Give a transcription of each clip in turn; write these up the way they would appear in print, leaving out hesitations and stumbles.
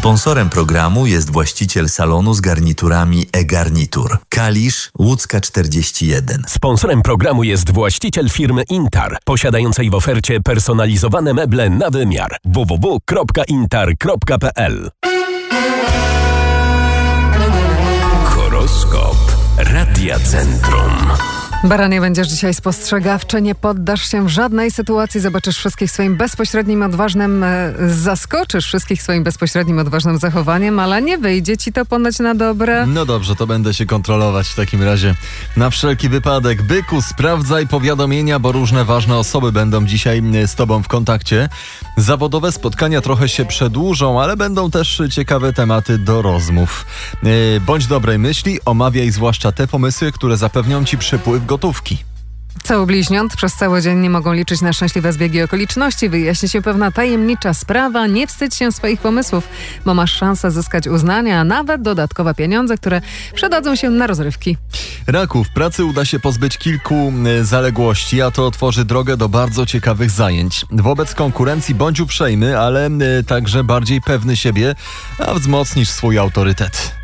Sponsorem programu jest właściciel salonu z garniturami e-Garnitur. Kalisz, Łódzka 41. Sponsorem programu jest właściciel firmy Intar, posiadającej w ofercie personalizowane meble na wymiar. www.intar.pl. Horoskop Radia Centrum. Baranie, będziesz dzisiaj spostrzegawczy, nie poddasz się w żadnej sytuacji, zobaczysz wszystkich swoim bezpośrednim, odważnym, zaskoczysz wszystkich swoim bezpośrednim, odważnym zachowaniem, ale nie wyjdzie ci to ponoć na dobre. No dobrze, to będę się kontrolować w takim razie. Na wszelki wypadek, byku, sprawdzaj powiadomienia, bo różne ważne osoby będą dzisiaj z tobą w kontakcie. Zawodowe spotkania trochę się przedłużą, ale będą też ciekawe tematy do rozmów. Bądź dobrej myśli, omawiaj zwłaszcza te pomysły, które zapewnią ci przypływ gotówki. Co bliźniąt przez cały dzień nie mogą liczyć na szczęśliwe zbiegi okoliczności. Wyjaśni się pewna tajemnicza sprawa. Nie wstydź się swoich pomysłów, bo masz szansę zyskać uznanie, a nawet dodatkowe pieniądze, które przydadzą się na rozrywki. Raku, w pracy uda się pozbyć kilku zaległości, a to otworzy drogę do bardzo ciekawych zajęć. Wobec konkurencji bądź uprzejmy, ale także bardziej pewny siebie, a wzmocnisz swój autorytet.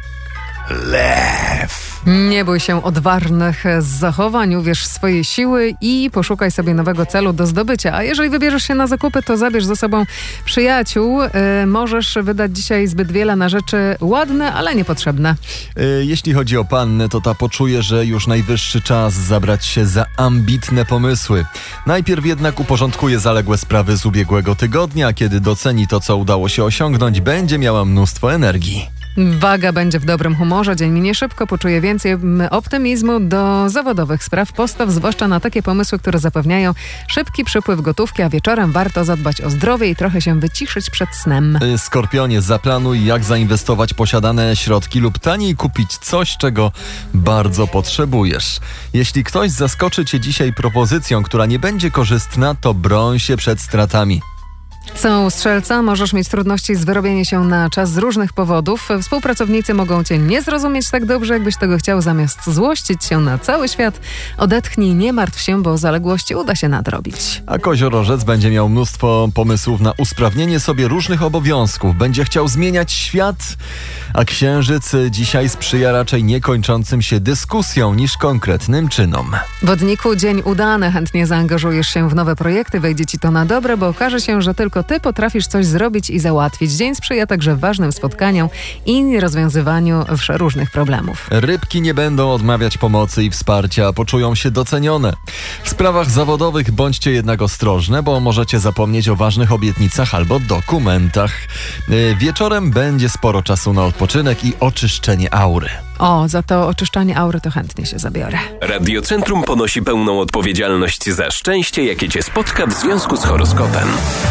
Lew. Nie bój się odważnych zachowań, uwierz w swoje siły i poszukaj sobie nowego celu do zdobycia. A jeżeli wybierzesz się na zakupy, to zabierz ze sobą przyjaciół. Możesz wydać dzisiaj zbyt wiele na rzeczy ładne, ale niepotrzebne. Jeśli chodzi o pannę, to ta poczuje, że już najwyższy czas zabrać się za ambitne pomysły. Najpierw jednak uporządkuje zaległe sprawy z ubiegłego tygodnia. Kiedy doceni to, co udało się osiągnąć, będzie miała mnóstwo energii. Waga będzie w dobrym humorze, dzień minie szybko, poczuje więcej optymizmu do zawodowych spraw. Postaw zwłaszcza na takie pomysły, które zapewniają szybki przypływ gotówki, a wieczorem warto zadbać o zdrowie i trochę się wyciszyć przed snem. Skorpionie, zaplanuj, jak zainwestować posiadane środki lub taniej kupić coś, czego bardzo potrzebujesz. Jeśli ktoś zaskoczy cię dzisiaj propozycją, która nie będzie korzystna, to broń się przed stratami. Co strzelca, możesz mieć trudności z wyrobieniem się na czas z różnych powodów. Współpracownicy mogą cię nie zrozumieć tak dobrze, jakbyś tego chciał. Zamiast złościć się na cały świat, odetchnij, nie martw się, bo zaległości uda się nadrobić. A koziorożec będzie miał mnóstwo pomysłów na usprawnienie sobie różnych obowiązków. Będzie chciał zmieniać świat, a księżyc dzisiaj sprzyja raczej niekończącym się dyskusjom niż konkretnym czynom. Wodniku, dzień udany, chętnie zaangażujesz się w nowe projekty, wejdzie ci to na dobre, bo okaże się, że tylko ty potrafisz coś zrobić i załatwić. Dzień sprzyja także ważnym spotkaniom i rozwiązywaniu różnych problemów. Rybki nie będą odmawiać pomocy i wsparcia, poczują się docenione. W sprawach zawodowych bądźcie jednak ostrożne, bo możecie zapomnieć o ważnych obietnicach albo dokumentach. Wieczorem będzie sporo czasu na odpoczynek i oczyszczenie aury. O, za to oczyszczanie aury to chętnie się zabiorę. Radio Centrum ponosi pełną odpowiedzialność za szczęście, jakie cię spotka w związku z horoskopem.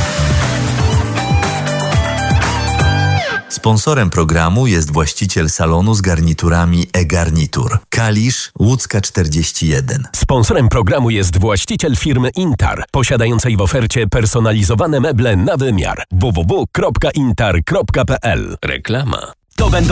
Sponsorem programu jest właściciel salonu z garniturami e-Garnitur. Kalisz, Łódzka 41. Sponsorem programu jest właściciel firmy Intar, posiadającej w ofercie personalizowane meble na wymiar. www.intar.pl. Reklama. To będą